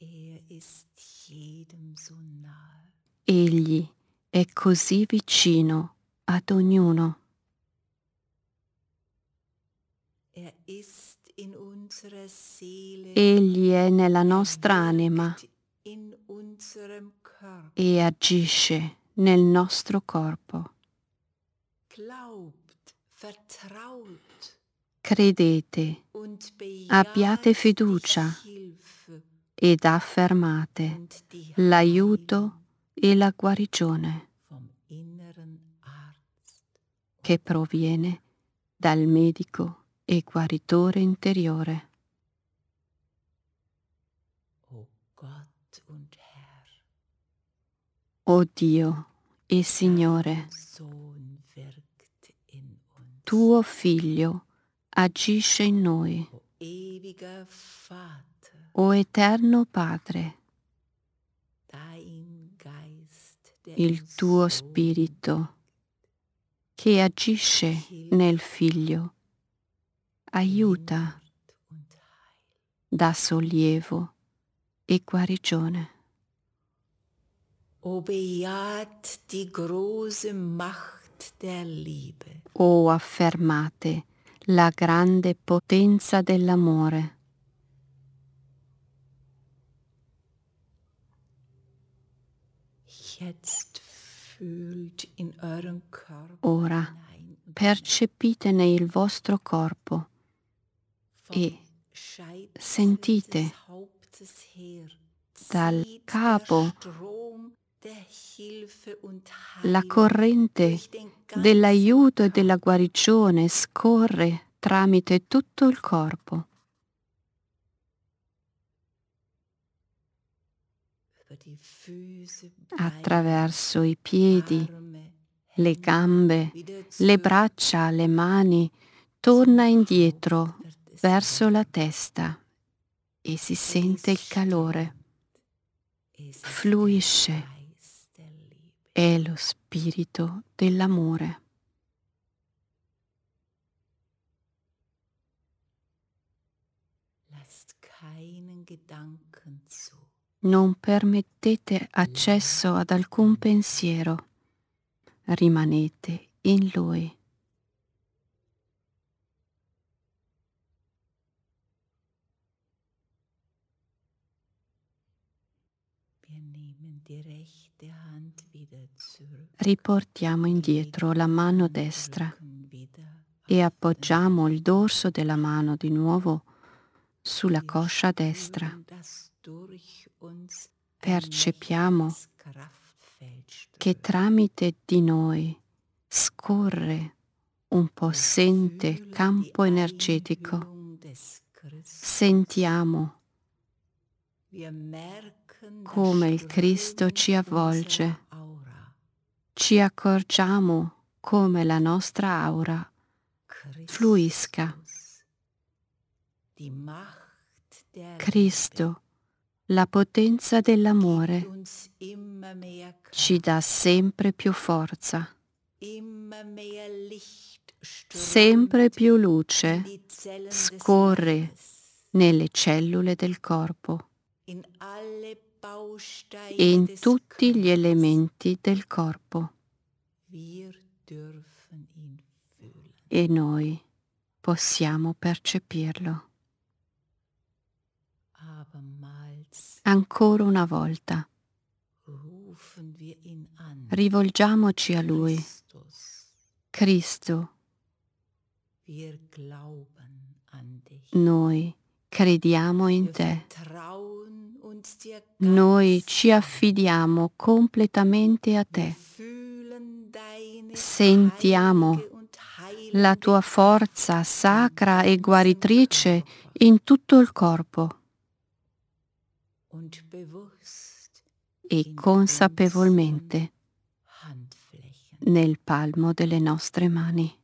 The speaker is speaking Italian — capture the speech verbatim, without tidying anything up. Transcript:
Egli è così vicino ad ognuno. Egli è nella nostra anima e agisce nel nostro corpo. Credete, abbiate fiducia ed affermate l'aiuto e la guarigione che proviene dal medico e guaritore interiore. O Dio e Signore, tuo Figlio agisce in noi. O Eterno Padre, il tuo Spirito che agisce nel Figlio aiuta, dà sollievo e guarigione. O bejaht die große Macht der Liebe. O affermate la grande potenza dell'amore. Jetzt fühlt in euren Körper Ora percepite nel vostro corpo e sentite dal capo la corrente dell'aiuto e della guarigione scorre tramite tutto il corpo. Attraverso i piedi, le gambe, le braccia, le mani, torna indietro verso la testa e si sente il calore. Fluisce. È lo spirito dell'amore. Non permettete accesso ad alcun pensiero. Rimanete in Lui. Riportiamo indietro la mano destra e appoggiamo il dorso della mano di nuovo sulla coscia destra. Percepiamo che tramite di noi scorre un possente campo energetico. Sentiamo come il Cristo ci avvolge. Ci accorgiamo come la nostra aura fluisca. Cristo, la potenza dell'amore, ci dà sempre più forza, sempre più luce scorre nelle cellule del corpo e in tutti gli elementi del corpo. E noi possiamo percepirlo. Ancora una volta rivolgiamoci a Lui. Cristo, noi crediamo in Te. Noi ci affidiamo completamente a Te. Sentiamo la Tua forza sacra e guaritrice in tutto il corpo e consapevolmente nel palmo delle nostre mani.